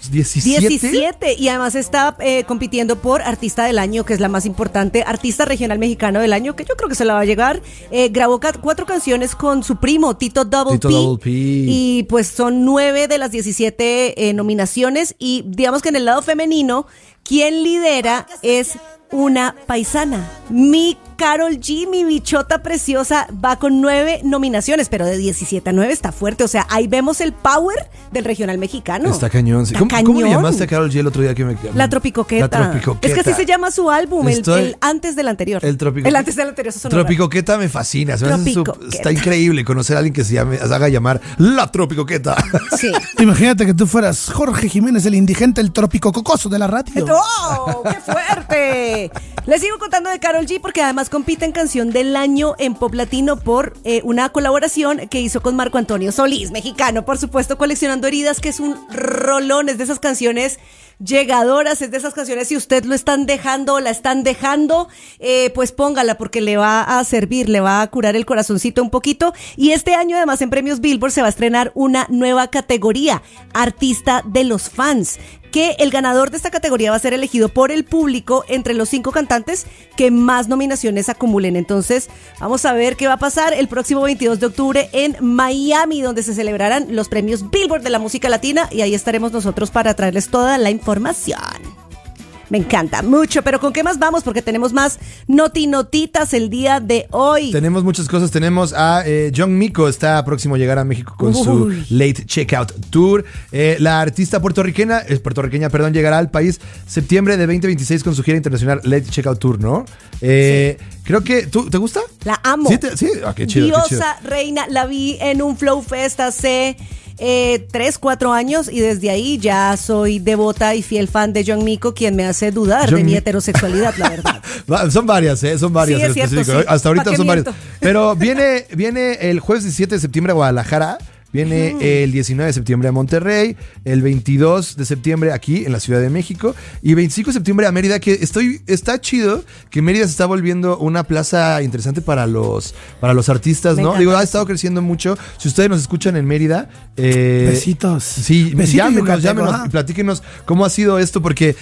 17 y además está compitiendo por Artista del Año, que es la más importante, Artista Regional Mexicano del Año, que yo creo que se la va a llegar. Grabó 4 canciones con su primo, Tito Double P, y pues son 9 de las 17 nominaciones, y digamos que en el lado femenino, quien lidera es una paisana, mi Karol G, mi bichota preciosa, va con 9 nominaciones, pero de 17 a 9 está fuerte. O sea, ahí vemos el power del regional mexicano. Está cañón. Sí. ¿Cómo le llamaste a Karol G el otro día que me... La Tropicoqueta. Es que así se llama su álbum, el antes del anterior. El antes del anterior. Tropicoqueta me fascina. Está increíble conocer a alguien que se haga llamar La Tropicoqueta. Sí. Imagínate que tú fueras Jorge Jiménez, el indigente, el tropicococoso de la radio. ¡Oh, qué fuerte! Les sigo contando de Karol G porque además compite en Canción del Año en Pop Latino por una colaboración que hizo con Marco Antonio Solís, mexicano, por supuesto, Coleccionando Heridas, que es un rolón, es de esas canciones llegadoras, es de esas canciones, si usted lo están dejando o la están dejando, pues póngala porque le va a servir, le va a curar el corazoncito un poquito. Y este año además en Premios Billboard se va a estrenar una nueva categoría, Artista de los Fans, que el ganador de esta categoría va a ser elegido por el público entre los 5 cantantes que más nominaciones acumulen. Entonces, vamos a ver qué va a pasar el próximo 22 de octubre en Miami, donde se celebrarán los premios Billboard de la música latina, y ahí estaremos nosotros para traerles toda la información. Me encanta mucho, pero ¿con qué más vamos? Porque tenemos más notitas el día de hoy. Tenemos muchas cosas. Tenemos a Young Miko, está próximo a llegar a México con su Late Checkout Tour. La artista puertorriqueña, llegará al país septiembre de 2026 con su gira internacional Late Checkout Tour, ¿no? Sí. Creo que, ¿te gusta? La amo. Sí. Qué chido. Diosa, reina, la vi en un Flow Fest hace 3-4 años y desde ahí ya soy devota y fiel fan de Young Miko, quien me hace dudar de mi heterosexualidad, la verdad. Son varias, son varias. Sí, es cierto, sí. Hasta ahorita son varias. Pero viene el jueves 17 de septiembre a Guadalajara. Viene el 19 de septiembre a Monterrey, el 22 de septiembre aquí en la Ciudad de México y 25 de septiembre a Mérida, que está chido que Mérida se está volviendo una plaza interesante para los artistas, ¿no? Ha estado creciendo mucho. Si ustedes nos escuchan en Mérida, besitos. Sí, llámenos, platíquenos cómo ha sido esto, porque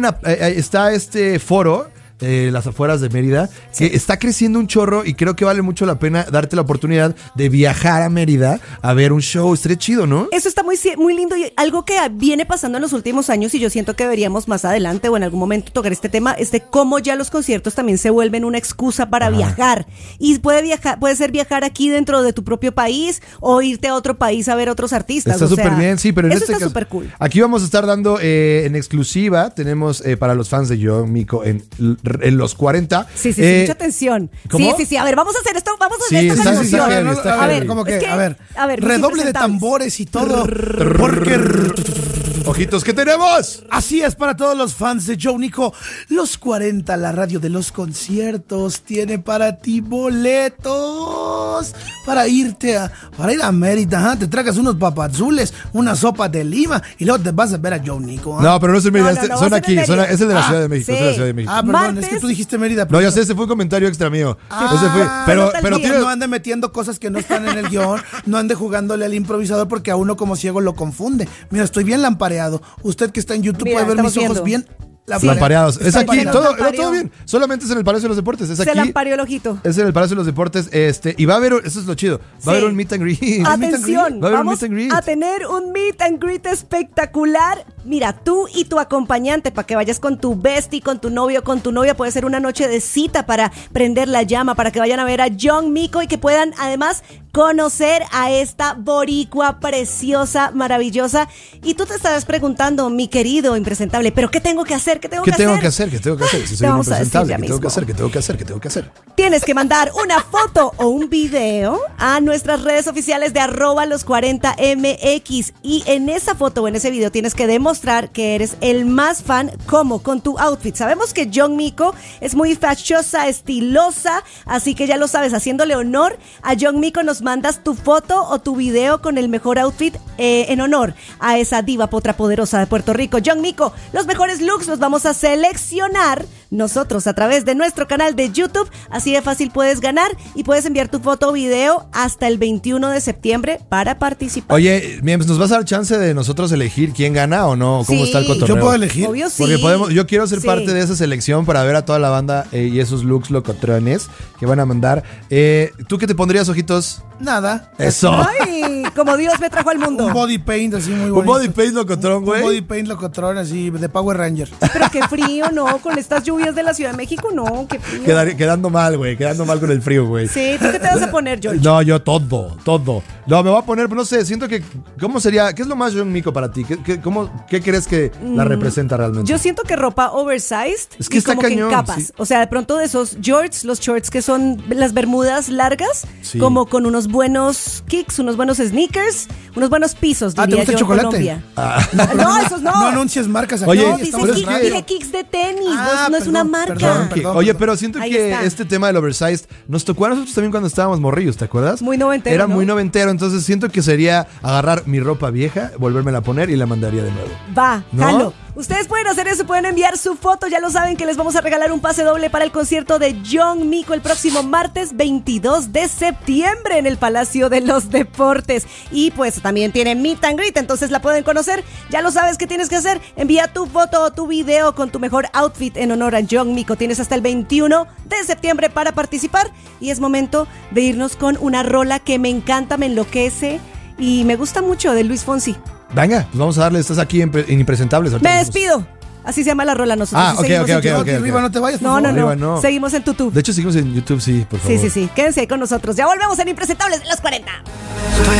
está este foro, las afueras de Mérida, que está creciendo un chorro y creo que vale mucho la pena darte la oportunidad de viajar a Mérida a ver un show. Estaría chido, ¿no? Eso está muy lindo, y algo que viene pasando en los últimos años, y yo siento que deberíamos más adelante o en algún momento tocar este tema, es de cómo ya los conciertos también se vuelven una excusa para viajar. Y puede ser viajar aquí dentro de tu propio país o irte a otro país a ver otros artistas. Está súper bien, sí, pero en eso este está caso, súper cool. Aquí vamos a estar dando en exclusiva, tenemos para los fans de Young Miko en los 40. Sí, mucha atención. ¿Cómo? Sí, a ver, vamos a hacer esto con emoción. A ver, redoble de tambores y todo, porque... Ojitos, ¿qué tenemos? Así es, para todos los fans de Young Miko, los 40, la radio de los conciertos, tiene para ti boletos para ir a Mérida. Te tragas unos papazules, una sopa de lima y luego te vas a ver a Young Miko. No, pero no es en Mérida, son aquí, es el de la Ciudad de México. Sí. Es de la Ciudad de México. Perdón, es que tú dijiste Mérida. No, ya sé, ese fue un comentario extra mío. Pero no ande metiendo cosas que no están en el guión, no ande jugándole al improvisador, porque a uno como ciego lo confunde. Mira, estoy bien lampareado. Usted que está en YouTube puede ver mis ojos bien lampareados. Es aquí, todo bien. Solamente es en el Palacio de los Deportes. Es aquí. Se lampareó el ojito. Es en el Palacio de los Deportes. Y va a haber, eso es lo chido, va a haber un meet and greet. Atención, vamos a tener un meet and greet espectacular. Mira, tú y tu acompañante, para que vayas con tu bestie, con tu novio, con tu novia. Puede ser una noche de cita para prender la llama, para que vayan a ver a Young Miko y que puedan además conocer a esta boricua preciosa, maravillosa. Y tú te estarás preguntando, mi querido impresentable, ¿pero qué tengo que hacer? ¿Qué tengo que hacer? Si soy impresentable, ¿qué tengo que hacer? Tienes que mandar una foto o un video a nuestras redes oficiales de @los40mx, y en esa foto o en ese video tienes que demostrar que eres el más fan, como con tu outfit. Sabemos que Young Miko es muy fashiosa, estilosa, así que ya lo sabes, haciéndole honor a Young Miko nos nos mandas tu foto o tu video con el mejor outfit en honor a esa diva potra poderosa de Puerto Rico, Young Miko. Los mejores looks los vamos a seleccionar nosotros a través de nuestro canal de YouTube. Así de fácil puedes ganar y puedes enviar tu foto o video hasta el 21 de septiembre para participar. Oye, ¿nos vas a dar chance de nosotros elegir quién gana o no? ¿Cómo Sí. está el cotorreo? Yo puedo elegir. Obvio sí. Porque yo quiero ser Sí. parte de esa selección para ver a toda la banda y esos looks locotrones que van a mandar. ¿Tú qué te pondrías, ojitos? Nada. Eso. Ay, como Dios me trajo al mundo. Un body paint así muy bonito. Un body paint locotrón, Un güey. body paint locotrón así de Power Ranger. Pero qué frío, ¿no? Con estas lluvias de la Ciudad de México, no, qué frío. Quedando mal, güey. Quedando mal con el frío, güey. Sí, ¿tú qué te vas a poner, George? No, yo todo. No, me voy a poner, no sé, siento que, ¿cómo sería? ¿Qué es lo más Young Miko para ti? ¿Qué crees que la representa realmente? Yo siento que ropa oversized Es que y está como cañón, que en capas. sí. O sea, de pronto de esos shorts, los shorts que son las bermudas largas, Sí. como con unos buenos kicks, unos buenos sneakers, unos buenos pisos, ¿te diría gusta yo el chocolate? en Colombia. Ah. No, esos no. No anuncias marcas aquí. Oye, No, Estamos dice, en pero es radio. dije kicks de tenis, Ah, no es una perdón, marca. perdón. Oye, pero siento Ahí que está. este tema del oversized nos tocó a nosotros también cuando estábamos morrillos, ¿te acuerdas? Muy noventero, Era ¿no? muy noventero, entonces siento que sería agarrar mi ropa vieja, volvérmela a poner y la mandaría de nuevo. Va, ¿No? jalo. Ustedes pueden hacer eso, pueden enviar su foto. Ya lo saben que les vamos a regalar un pase doble para el concierto de Young Miko el próximo martes 22 de septiembre en el Palacio de los Deportes. Y pues también tiene Meet and Greet, entonces la pueden conocer. Ya lo sabes qué tienes que hacer. Envía tu foto o tu video con tu mejor outfit en honor a Young Miko. Tienes hasta el 21 de septiembre para participar. Y es momento de irnos con una rola que me encanta, me enloquece y me gusta mucho, de Luis Fonsi. Venga, pues vamos a darle, estás aquí en Impresentables. ahorita Me vamos. despido. Así se llama la rola nosotros. Ah, Y ok, seguimos ok, en ok, YouTube. ok. Aquí arriba no te vayas, por No, favor. no, no, Arriba no. Seguimos en YouTube. De hecho, seguimos en YouTube, sí, por favor. Sí. Quédense ahí con nosotros. Ya volvemos en Impresentables de los 40.